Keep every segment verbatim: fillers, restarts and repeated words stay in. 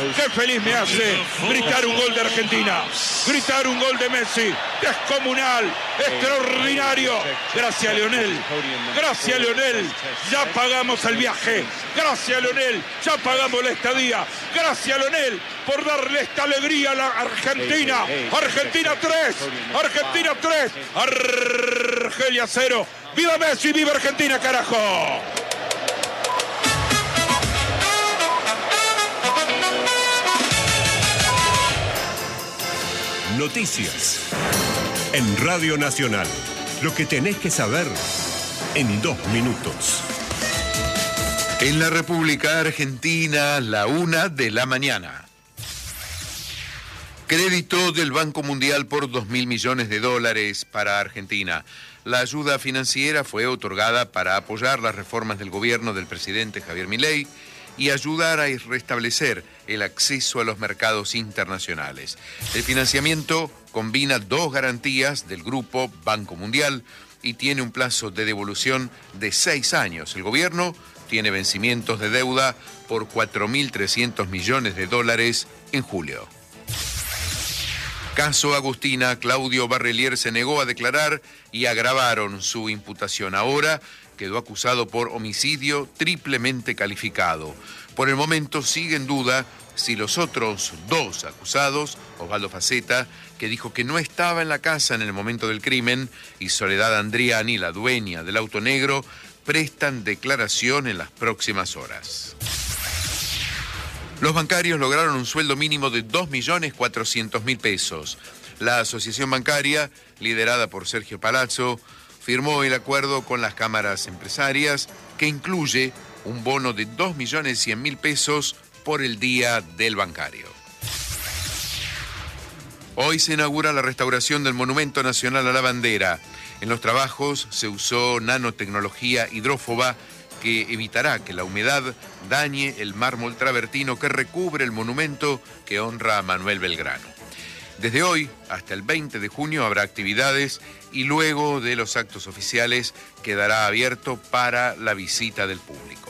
qué feliz me hace gritar un gol de Argentina, gritar un gol de Messi, descomunal, extraordinario. Gracias, Lionel, gracias, Lionel, ya pagamos el viaje, gracias, Lionel, ya pagamos la estadía, gracias, Lionel, por darle esta alegría a la Argentina. Argentina tres, Argentina tres, Argelia cero. ¡Viva Messi, viva Argentina, carajo! Noticias en Radio Nacional. Lo que tenés que saber en dos minutos. En la República Argentina, la una de la mañana. Crédito del Banco Mundial por dos mil millones de dólares para Argentina. La ayuda financiera fue otorgada para apoyar las reformas del gobierno del presidente Javier Milei y ayudar a restablecer el acceso a los mercados internacionales. El financiamiento combina dos garantías del Grupo Banco Mundial y tiene un plazo de devolución de seis años. El gobierno tiene vencimientos de deuda por cuatro mil trescientos millones de dólares en julio. Caso Agustina, Claudio Barrelier se negó a declarar y agravaron su imputación. Ahora quedó acusado por homicidio triplemente calificado. Por el momento sigue en duda si los otros dos acusados, Osvaldo Faceta, que dijo que no estaba en la casa en el momento del crimen, y Soledad Andriani, la dueña del auto negro, prestan declaración en las próximas horas. Los bancarios lograron un sueldo mínimo de dos millones cuatrocientos mil pesos. La asociación bancaria, liderada por Sergio Palazzo, firmó el acuerdo con las cámaras empresarias que incluye un bono de dos millones cien mil pesos por el Día del Bancario. Hoy se inaugura la restauración del Monumento Nacional a la Bandera. En los trabajos se usó nanotecnología hidrófoba que evitará que la humedad dañe el mármol travertino que recubre el monumento que honra a Manuel Belgrano. Desde hoy hasta el veinte de junio habrá actividades y luego de los actos oficiales quedará abierto para la visita del público.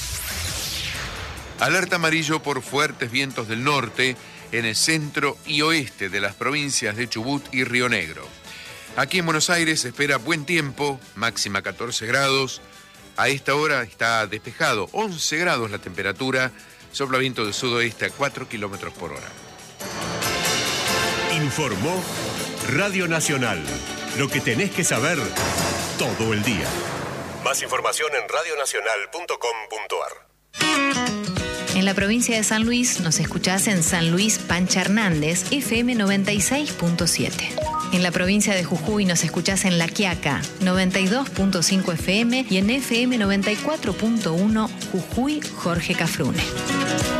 Alerta amarillo por fuertes vientos del norte en el centro y oeste de las provincias de Chubut y Río Negro. Aquí en Buenos Aires se espera buen tiempo, máxima catorce grados. A esta hora está despejado, once grados la temperatura, sopla viento del sudoeste a cuatro kilómetros por hora. Informó Radio Nacional. Lo que tenés que saber todo el día. Más información en radio nacional punto com punto ar. En la provincia de San Luis nos escuchás en San Luis Pancha Hernández, F M noventa y seis punto siete. En la provincia de Jujuy nos escuchás en La Quiaca, noventa y dos punto cinco F M y en F M noventa y cuatro punto uno Jujuy Jorge Cafrune.